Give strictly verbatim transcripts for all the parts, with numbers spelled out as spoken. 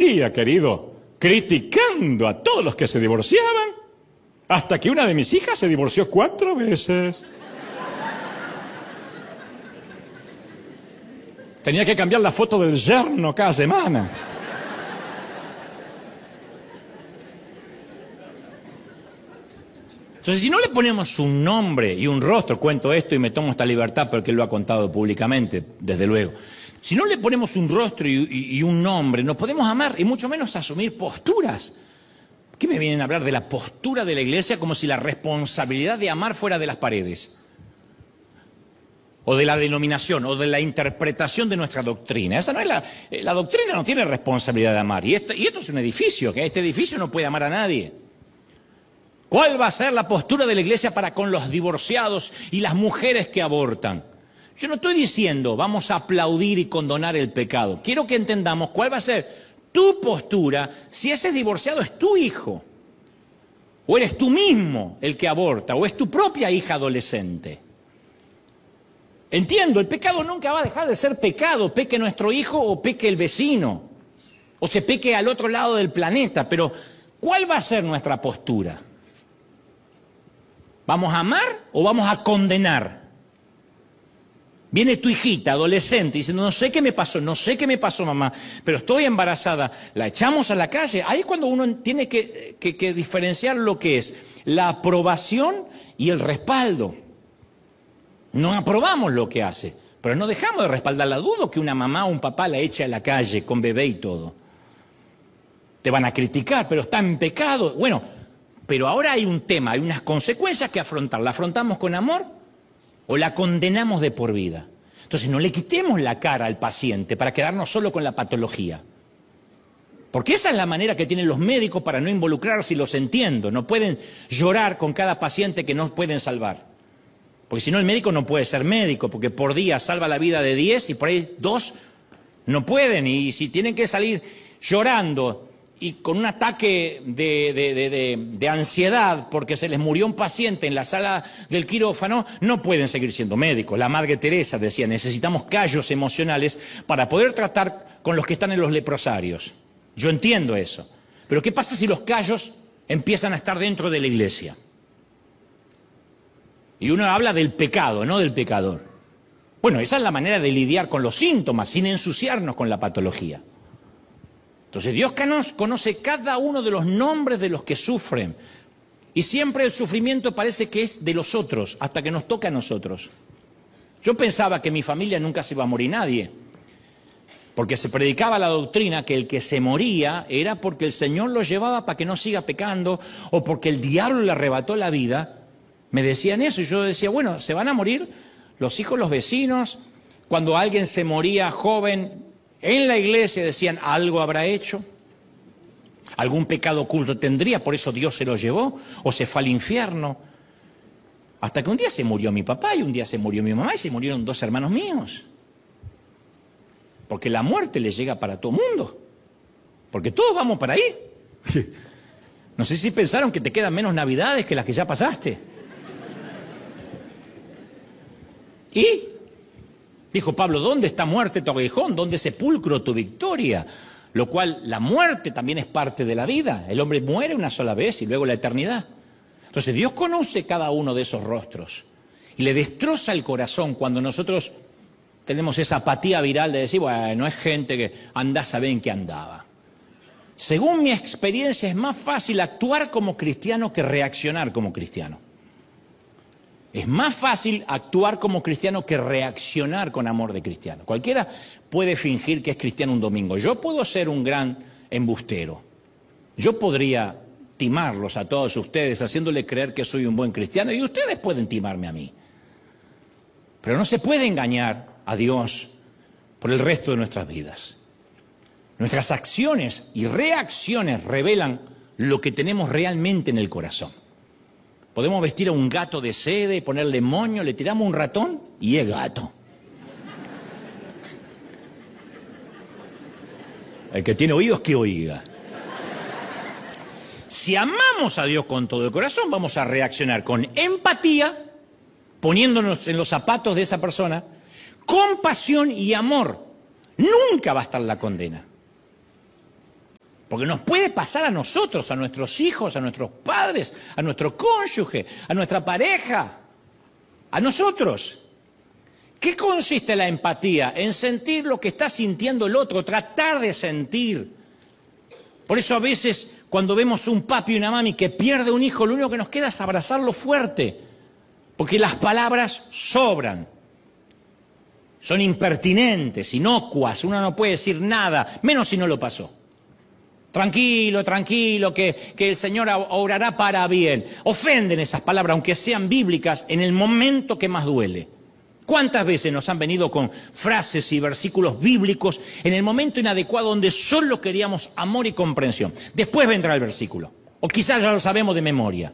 vivía, querido, criticando a todos los que se divorciaban, hasta que una de mis hijas se divorció cuatro veces. Tenía que cambiar la foto del yerno cada semana. Entonces, si no le ponemos un nombre y un rostro, cuento esto y me tomo esta libertad porque él lo ha contado públicamente, desde luego. Si no le ponemos un rostro y, y, y un nombre, no podemos amar y mucho menos asumir posturas. ¿Qué me vienen a hablar de la postura de la iglesia como si la responsabilidad de amar fuera de las paredes? O de la denominación, o de la interpretación de nuestra doctrina. Esa no es la, la doctrina no tiene responsabilidad de amar. Y, este, y esto es un edificio, que este edificio no puede amar a nadie. ¿Cuál va a ser la postura de la iglesia para con los divorciados y las mujeres que abortan? Yo no estoy diciendo vamos a aplaudir y condonar el pecado. Quiero que entendamos cuál va a ser tu postura si ese divorciado es tu hijo. O eres tú mismo el que aborta, o es tu propia hija adolescente. Entiendo, el pecado nunca va a dejar de ser pecado, peque nuestro hijo o peque el vecino, o se peque al otro lado del planeta, pero ¿cuál va a ser nuestra postura? ¿Vamos a amar o vamos a condenar? Viene tu hijita adolescente diciendo, no sé qué me pasó, no sé qué me pasó, mamá, pero estoy embarazada, la echamos a la calle. Ahí es cuando uno tiene que, que, que diferenciar lo que es la aprobación y el respaldo. No aprobamos lo que hace, pero no dejamos de respaldarla. Dudo que una mamá o un papá la eche a la calle con bebé y todo. Te van a criticar, pero está en pecado. Bueno, pero ahora hay un tema, hay unas consecuencias que afrontar. ¿La afrontamos con amor o la condenamos de por vida? Entonces no le quitemos la cara al paciente para quedarnos solo con la patología. Porque esa es la manera que tienen los médicos para no involucrarse, y los entiendo. No pueden llorar con cada paciente que no pueden salvar. Porque si no, el médico no puede ser médico, porque por día salva la vida de diez y por ahí dos no pueden. Y si tienen que salir llorando y con un ataque de, de, de, de, de ansiedad porque se les murió un paciente en la sala del quirófano, no pueden seguir siendo médicos. La Madre Teresa decía, necesitamos callos emocionales para poder tratar con los que están en los leprosarios. Yo entiendo eso. Pero ¿qué pasa si los callos empiezan a estar dentro de la iglesia? Y uno habla del pecado, no del pecador. Bueno, esa es la manera de lidiar con los síntomas, sin ensuciarnos con la patología. Entonces Dios conoce cada uno de los nombres de los que sufren. Y siempre el sufrimiento parece que es de los otros, hasta que nos toca a nosotros. Yo pensaba que en mi familia nunca se iba a morir nadie. Porque se predicaba la doctrina que el que se moría era porque el Señor lo llevaba para que no siga pecando, o porque el diablo le arrebató la vida. Me decían eso y yo decía, bueno, se van a morir los hijos, los vecinos. Cuando alguien se moría joven en la iglesia decían, algo habrá hecho, algún pecado oculto tendría, por eso Dios se lo llevó, o se fue al infierno. Hasta que un día se murió mi papá y un día se murió mi mamá y se murieron dos hermanos míos. Porque la muerte le llega para todo el mundo, porque todos vamos para ahí. No sé si pensaron que te quedan menos navidades que las que ya pasaste. Y dijo Pablo, ¿dónde está muerte tu aguijón? ¿Dónde sepulcro tu victoria? Lo cual, la muerte también es parte de la vida. El hombre muere una sola vez y luego la eternidad. Entonces Dios conoce cada uno de esos rostros y le destroza el corazón cuando nosotros tenemos esa apatía viral de decir, bueno, es gente que anda a saber en qué andaba. Según mi experiencia, es más fácil actuar como cristiano que reaccionar como cristiano. Es más fácil actuar como cristiano que reaccionar con amor de cristiano. Cualquiera puede fingir que es cristiano un domingo. Yo puedo ser un gran embustero. Yo podría timarlos a todos ustedes haciéndole creer que soy un buen cristiano y ustedes pueden timarme a mí. Pero no se puede engañar a Dios por el resto de nuestras vidas. Nuestras acciones y reacciones revelan lo que tenemos realmente en el corazón. Podemos vestir a un gato de seda y ponerle moño, le tiramos un ratón y es gato. El que tiene oídos, que oiga. Si amamos a Dios con todo el corazón, vamos a reaccionar con empatía, poniéndonos en los zapatos de esa persona, compasión y amor. Nunca va a estar la condena. Porque nos puede pasar a nosotros, a nuestros hijos, a nuestros padres, a nuestro cónyuge, a nuestra pareja, a nosotros. ¿Qué consiste la empatía? En sentir lo que está sintiendo el otro, tratar de sentir. Por eso a veces cuando vemos un papi y una mami que pierde un hijo, lo único que nos queda es abrazarlo fuerte, porque las palabras sobran. Son impertinentes, inocuas, uno no puede decir nada, menos si no lo pasó. Tranquilo, tranquilo, que, que el Señor obrará para bien. Ofenden esas palabras, aunque sean bíblicas, en el momento que más duele. ¿Cuántas veces nos han venido con frases y versículos bíblicos en el momento inadecuado donde solo queríamos amor y comprensión? Después vendrá el versículo, o quizás ya lo sabemos de memoria.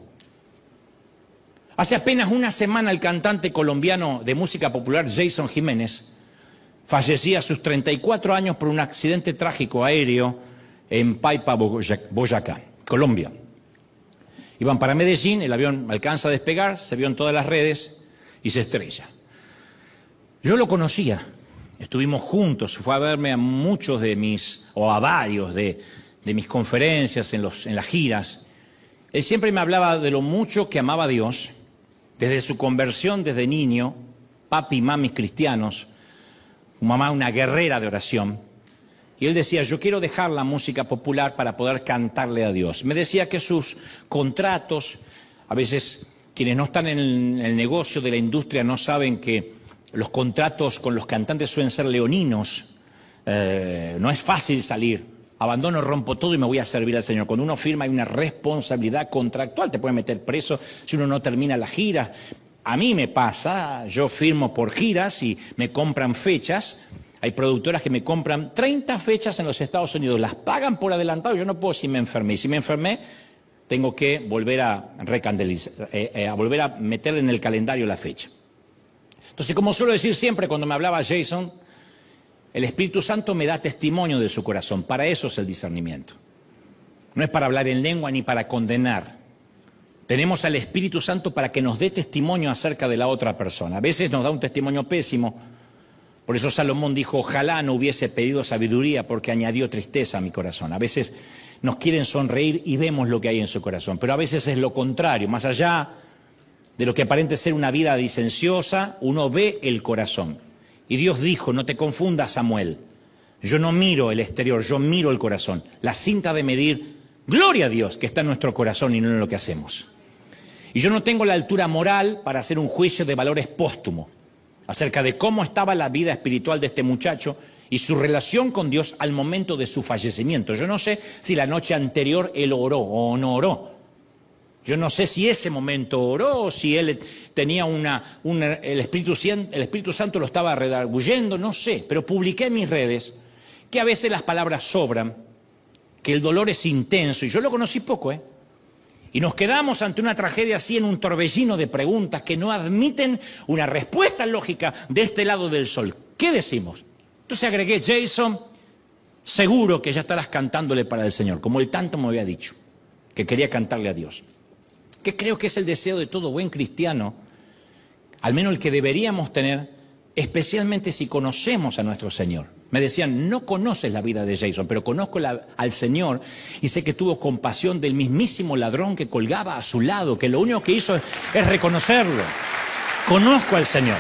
Hace apenas una semana el cantante colombiano de música popular Jason Jiménez fallecía a sus treinta y cuatro años por un accidente trágico aéreo en Paipa, Boyacá, Colombia. Iban para Medellín, el avión alcanza a despegar, se vio en todas las redes y se estrella. Yo lo conocía, estuvimos juntos, fue a verme a muchos de mis, o a varios de, de mis conferencias en, los, en las giras. Él siempre me hablaba de lo mucho que amaba a Dios, desde su conversión desde niño, papi y mami cristianos, mamá una guerrera de oración. Y él decía, yo quiero dejar la música popular para poder cantarle a Dios. Me decía que sus contratos, a veces quienes no están en el negocio de la industria no saben que los contratos con los cantantes suelen ser leoninos, eh, no es fácil salir, abandono, rompo todo y me voy a servir al Señor. Cuando uno firma hay una responsabilidad contractual, te pueden meter preso si uno no termina la gira. A mí me pasa, yo firmo por giras y me compran fechas, hay productoras que me compran treinta fechas en los Estados Unidos, las pagan por adelantado, yo no puedo si me enfermé, y si me enfermé tengo que volver a recandelizar, eh, eh, a volver a meter en el calendario la fecha. Entonces, como suelo decir siempre cuando me hablaba Jason, el Espíritu Santo me da testimonio de su corazón. Para eso es el discernimiento. No es para hablar en lengua ni para condenar. Tenemos al Espíritu Santo para que nos dé testimonio acerca de la otra persona. A veces nos da un testimonio pésimo. Por eso Salomón dijo, ojalá no hubiese pedido sabiduría porque añadió tristeza a mi corazón. A veces nos quieren sonreír y vemos lo que hay en su corazón. Pero a veces es lo contrario. Más allá de lo que aparente ser una vida dicenciosa, uno ve el corazón. Y Dios dijo, no te confundas, Samuel, yo no miro el exterior, yo miro el corazón. La cinta de medir, gloria a Dios que está en nuestro corazón y no en lo que hacemos. Y yo no tengo la altura moral para hacer un juicio de valores póstumo acerca de cómo estaba la vida espiritual de este muchacho y su relación con Dios al momento de su fallecimiento. Yo no sé si la noche anterior él oró o no oró. Yo no sé si ese momento oró, si él tenía una, una el, Espíritu, el Espíritu Santo lo estaba redarguyendo, no sé. Pero publiqué en mis redes que a veces las palabras sobran, que el dolor es intenso, y yo lo conocí poco, ¿eh? Y nos quedamos ante una tragedia así en un torbellino de preguntas que no admiten una respuesta lógica de este lado del sol. ¿Qué decimos? Entonces agregué, Jason, seguro que ya estarás cantándole para el Señor, como él tanto me había dicho, que quería cantarle a Dios. Que creo que es el deseo de todo buen cristiano, al menos el que deberíamos tener, especialmente si conocemos a nuestro Señor. Me decían, no conoces la vida de Jason, pero conozco la, al Señor y sé que tuvo compasión del mismísimo ladrón que colgaba a su lado, que lo único que hizo es, es reconocerlo. Conozco al Señor.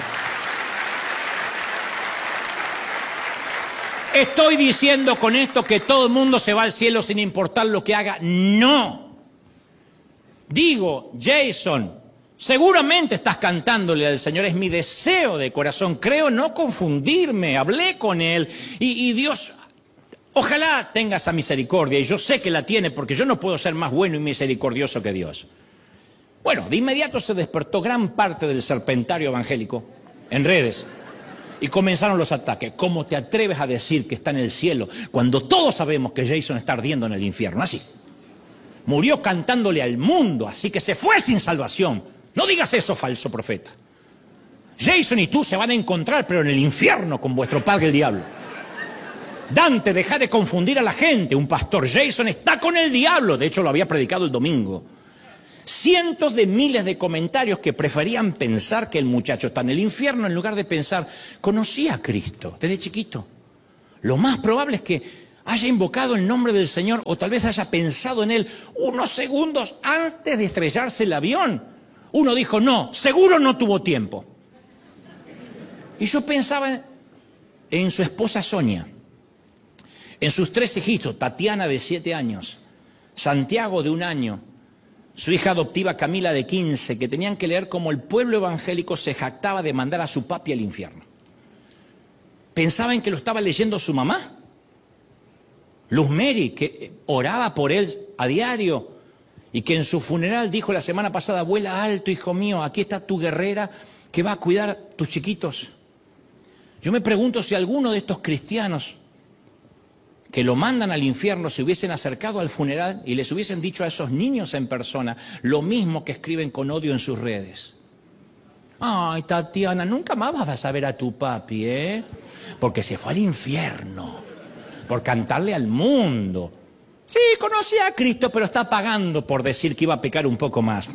¿Estoy diciendo con esto que todo el mundo se va al cielo sin importar lo que haga? No. Digo, Jason, seguramente estás cantándole al Señor, es mi deseo de corazón, creo no confundirme, hablé con Él y, y Dios, ojalá tenga esa misericordia, y yo sé que la tiene porque yo no puedo ser más bueno y misericordioso que Dios. Bueno, de inmediato se despertó gran parte del serpentario evangélico en redes y comenzaron los ataques. ¿Cómo te atreves a decir que está en el cielo cuando todos sabemos que Jason está ardiendo en el infierno? Así. Murió cantándole al mundo, así que se fue sin salvación. No digas eso, falso profeta. Jason y tú se van a encontrar, pero en el infierno con vuestro padre el diablo. Dante, deja de confundir a la gente. Un pastor, Jason está con el diablo. De hecho, lo había predicado el domingo. Cientos de miles de comentarios que preferían pensar que el muchacho está en el infierno en lugar de pensar, conocí a Cristo desde chiquito. Lo más probable es que haya invocado el nombre del Señor o tal vez haya pensado en Él unos segundos antes de estrellarse el avión. Uno dijo, no, seguro no tuvo tiempo. Y yo pensaba en su esposa Sonia, en sus tres hijitos, Tatiana de siete años, Santiago de un año, su hija adoptiva Camila de quince, que tenían que leer cómo el pueblo evangélico se jactaba de mandar a su papi al infierno. Pensaba en que lo estaba leyendo su mamá, Luz Mary, que oraba por él a diario y que en su funeral dijo la semana pasada, vuela alto, hijo mío, aquí está tu guerrera que va a cuidar a tus chiquitos. Yo me pregunto si alguno de estos cristianos que lo mandan al infierno se hubiesen acercado al funeral y les hubiesen dicho a esos niños en persona lo mismo que escriben con odio en sus redes. Ay, Tatiana, nunca más vas a ver a tu papi, ¿eh? Porque se fue al infierno por cantarle al mundo. Sí, conocía a Cristo, pero está pagando por decir que iba a pecar un poco más.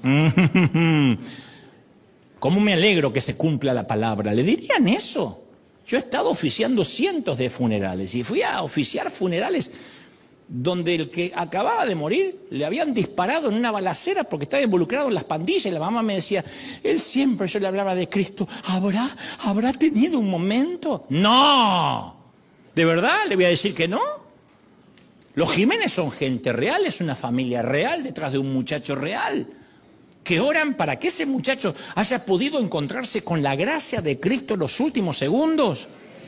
¿Cómo me alegro que se cumpla la palabra? ¿Le dirían eso? Yo he estado oficiando cientos de funerales y fui a oficiar funerales donde el que acababa de morir le habían disparado en una balacera porque estaba involucrado en las pandillas y la mamá me decía, él siempre, yo le hablaba de Cristo, ¿habrá, habrá tenido un momento? ¡No! ¿De verdad le voy a decir que no? Los Jiménez son gente real, es una familia real detrás de un muchacho real, que oran para que ese muchacho haya podido encontrarse con la gracia de Cristo en los últimos segundos.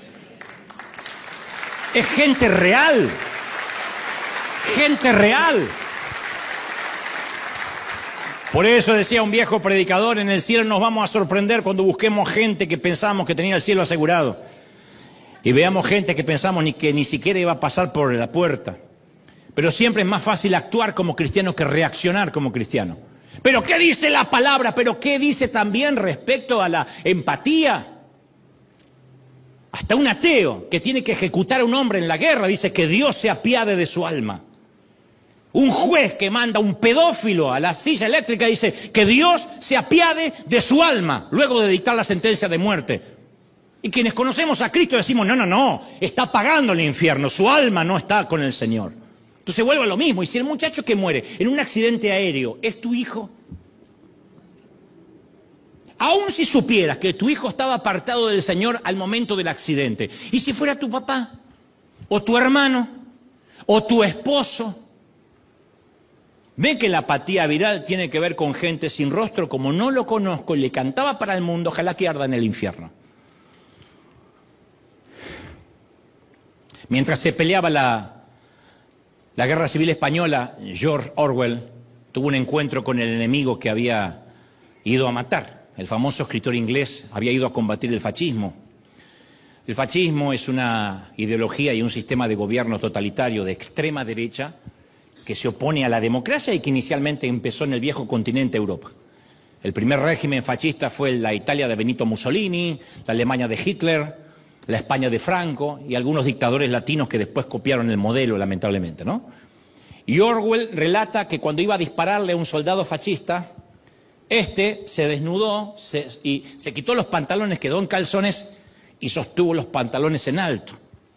Es gente real, gente real. Por eso decía un viejo predicador, en el cielo nos vamos a sorprender cuando busquemos gente que pensamos que tenía el cielo asegurado. Y veamos gente que pensamos ni que ni siquiera iba a pasar por la puerta. Pero siempre es más fácil actuar como cristiano que reaccionar como cristiano. ¿Pero qué dice la palabra? ¿Pero qué dice también respecto a la empatía? Hasta un ateo que tiene que ejecutar a un hombre en la guerra dice que Dios se apiade de su alma. Un juez que manda a un pedófilo a la silla eléctrica dice que Dios se apiade de su alma luego de dictar la sentencia de muerte. Y quienes conocemos a Cristo decimos, no, no, no, está pagando el infierno, su alma no está con el Señor. Entonces vuelve a lo mismo, y si el muchacho que muere en un accidente aéreo es tu hijo, aun si supieras que tu hijo estaba apartado del Señor al momento del accidente, y si fuera tu papá, o tu hermano, o tu esposo, ve que la apatía viral tiene que ver con gente sin rostro, como no lo conozco y le cantaba para el mundo, ojalá que arda en el infierno. Mientras se peleaba la, la Guerra Civil Española, George Orwell tuvo un encuentro con el enemigo que había ido a matar. El famoso escritor inglés había ido a combatir el fascismo. El fascismo es una ideología y un sistema de gobierno totalitario de extrema derecha que se opone a la democracia y que inicialmente empezó en el viejo continente Europa. El primer régimen fascista fue la Italia de Benito Mussolini, la Alemania de Hitler, la España de Franco y algunos dictadores latinos que después copiaron el modelo, lamentablemente, ¿no? Y Orwell relata que cuando iba a dispararle a un soldado fascista, este se desnudó se, y se quitó los pantalones, quedó en calzones y sostuvo los pantalones en alto.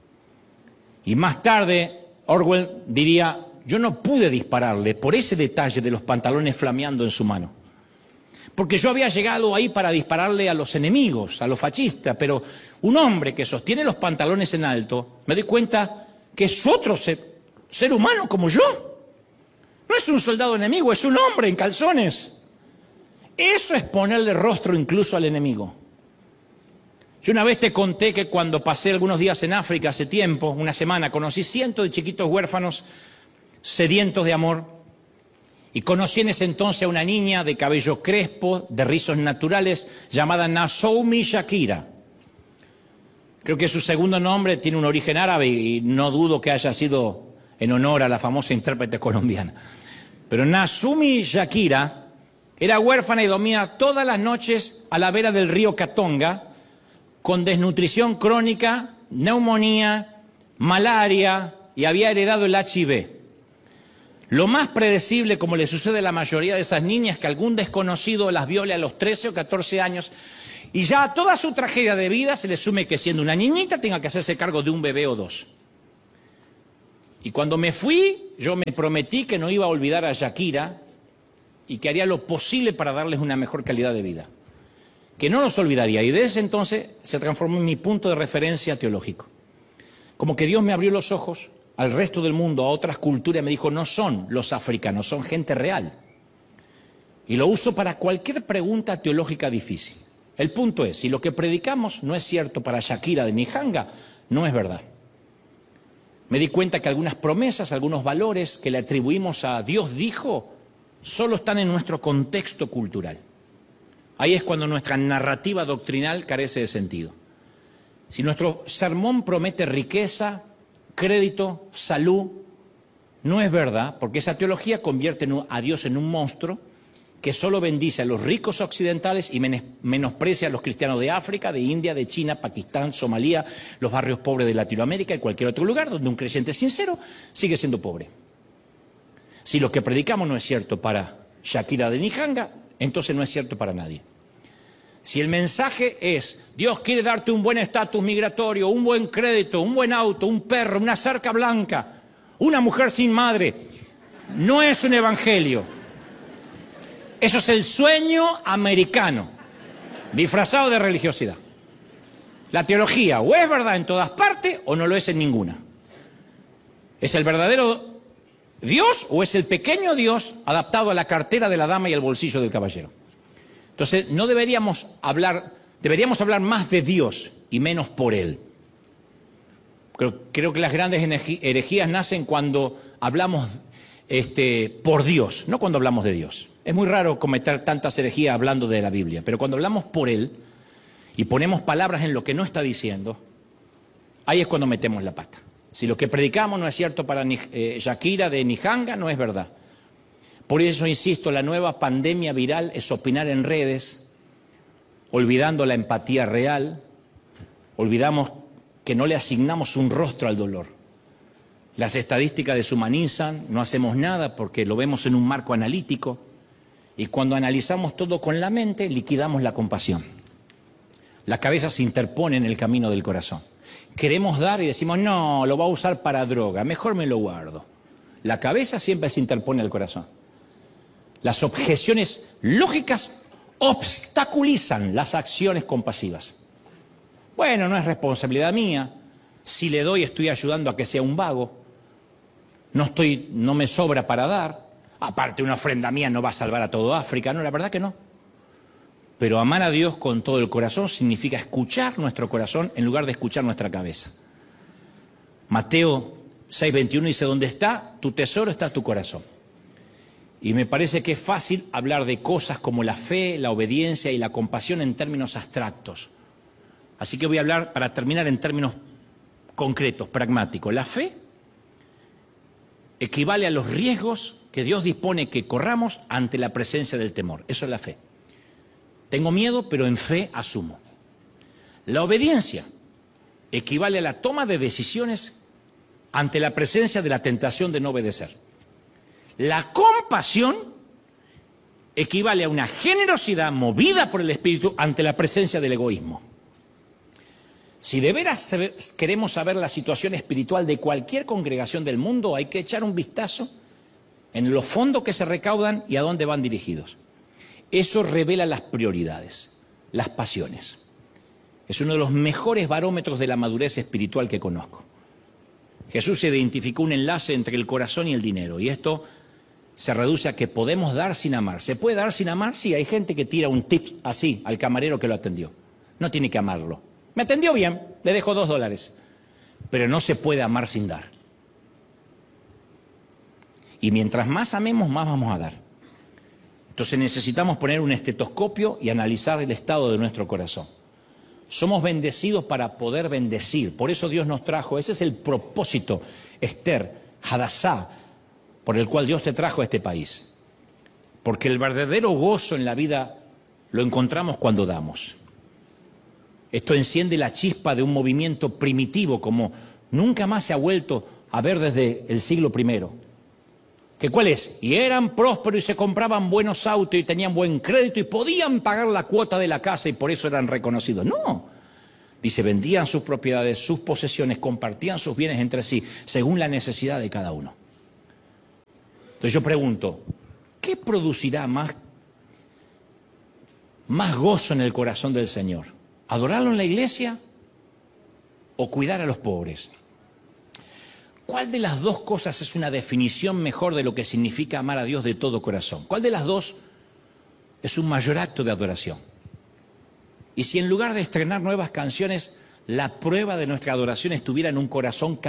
Y más tarde Orwell diría, yo no pude dispararle por ese detalle de los pantalones flameando en su mano. Porque yo había llegado ahí para dispararle a los enemigos, a los fascistas, pero un hombre que sostiene los pantalones en alto, me doy cuenta que es otro ser, ser humano como yo. No es un soldado enemigo, es un hombre en calzones. Eso es ponerle rostro incluso al enemigo. Yo una vez te conté que cuando pasé algunos días en África hace tiempo, una semana, conocí cientos de chiquitos huérfanos sedientos de amor. Y conocí en ese entonces a una niña de cabello crespo, de rizos naturales, llamada Nasoumi Shakira. Creo que su segundo nombre tiene un origen árabe y no dudo que haya sido en honor a la famosa intérprete colombiana. Pero Nasoumi Shakira era huérfana y dormía todas las noches a la vera del río Katonga con desnutrición crónica, neumonía, malaria y había heredado el H I V. Lo más predecible, como le sucede a la mayoría de esas niñas, que algún desconocido las viole a los trece o catorce años y ya a toda su tragedia de vida se le sume que siendo una niñita tenga que hacerse cargo de un bebé o dos. Y cuando me fui, yo me prometí que no iba a olvidar a Shakira y que haría lo posible para darles una mejor calidad de vida. Que no los olvidaría. Y desde ese entonces se transformó en mi punto de referencia teológico. Como que Dios me abrió los ojos al resto del mundo, a otras culturas, y me dijo, no son los africanos, son gente real. Y lo uso para cualquier pregunta teológica difícil. El punto es, si lo que predicamos no es cierto para Shakira de Nijanga, no es verdad. Me di cuenta que algunas promesas, algunos valores que le atribuimos a Dios dijo, solo están en nuestro contexto cultural. Ahí es cuando nuestra narrativa doctrinal carece de sentido. Si nuestro sermón promete riqueza, crédito, salud, no es verdad, porque esa teología convierte a Dios en un monstruo que solo bendice a los ricos occidentales y menosprecia a los cristianos de África, de India, de China, Pakistán, Somalia, los barrios pobres de Latinoamérica y cualquier otro lugar donde un creyente sincero sigue siendo pobre. Si lo que predicamos no es cierto para Shakira de Nijanga, entonces no es cierto para nadie. Si el mensaje es, Dios quiere darte un buen estatus migratorio, un buen crédito, un buen auto, un perro, una cerca blanca, una mujer sin madre, no es un evangelio. Eso es el sueño americano, disfrazado de religiosidad. La teología o es verdad en todas partes o no lo es en ninguna. ¿Es el verdadero Dios o es el pequeño Dios adaptado a la cartera de la dama y al bolsillo del caballero? Entonces, no deberíamos hablar, deberíamos hablar más de Dios y menos por Él. Creo, creo que las grandes herejías nacen cuando hablamos este, por Dios, no cuando hablamos de Dios. Es muy raro cometer tantas herejías hablando de la Biblia, pero cuando hablamos por Él y ponemos palabras en lo que no está diciendo, ahí es cuando metemos la pata. Si lo que predicamos no es cierto para eh, Shakira de Nijanga, no es verdad. Por eso, insisto, la nueva pandemia viral es opinar en redes, olvidando la empatía real, olvidamos que no le asignamos un rostro al dolor. Las estadísticas deshumanizan, no hacemos nada porque lo vemos en un marco analítico, y cuando analizamos todo con la mente, liquidamos la compasión. La cabeza se interpone en el camino del corazón. Queremos dar y decimos, no, lo va a usar para droga, mejor me lo guardo. La cabeza siempre se interpone al corazón. Las objeciones lógicas obstaculizan las acciones compasivas. Bueno, no es responsabilidad mía. Si le doy, estoy ayudando a que sea un vago. No estoy, no me sobra para dar. Aparte, una ofrenda mía no va a salvar a todo África. No, la verdad que no. Pero amar a Dios con todo el corazón significa escuchar nuestro corazón en lugar de escuchar nuestra cabeza. Mateo seis veintiuno dice, donde está tu tesoro está tu corazón. Y me parece que es fácil hablar de cosas como la fe, la obediencia y la compasión en términos abstractos. Así que voy a hablar, para terminar, en términos concretos, pragmáticos. La fe equivale a los riesgos que Dios dispone que corramos ante la presencia del temor. Eso es la fe. Tengo miedo, pero en fe asumo. La obediencia equivale a la toma de decisiones ante la presencia de la tentación de no obedecer. La compasión equivale a una generosidad movida por el Espíritu ante la presencia del egoísmo. Si de veras queremos saber la situación espiritual de cualquier congregación del mundo, hay que echar un vistazo en los fondos que se recaudan y a dónde van dirigidos. Eso revela las prioridades, las pasiones. Es uno de los mejores barómetros de la madurez espiritual que conozco. Jesús identificó un enlace entre el corazón y el dinero, y esto se reduce a que podemos dar sin amar. ¿Se puede dar sin amar? Sí, hay gente que tira un tip así al camarero que lo atendió. No tiene que amarlo. Me atendió bien, le dejo dos dólares. Pero no se puede amar sin dar. Y mientras más amemos, más vamos a dar. Entonces necesitamos poner un estetoscopio y analizar el estado de nuestro corazón. Somos bendecidos para poder bendecir. Por eso Dios nos trajo. Ese es el propósito, Esther, Hadassah, por el cual Dios te trajo a este país. Porque el verdadero gozo en la vida lo encontramos cuando damos. Esto enciende la chispa de un movimiento primitivo como nunca más se ha vuelto a ver desde el siglo primero. ¿Que cuál es? Y eran prósperos y se compraban buenos autos y tenían buen crédito y podían pagar la cuota de la casa y por eso eran reconocidos. No, Dice, vendían sus propiedades, sus posesiones, compartían sus bienes entre sí, según la necesidad de cada uno. Entonces yo pregunto, ¿qué producirá más, más gozo en el corazón del Señor? ¿Adorarlo en la iglesia o cuidar a los pobres? ¿Cuál de las dos cosas es una definición mejor de lo que significa amar a Dios de todo corazón? ¿Cuál de las dos es un mayor acto de adoración? Y si en lugar de estrenar nuevas canciones, la prueba de nuestra adoración estuviera en un corazón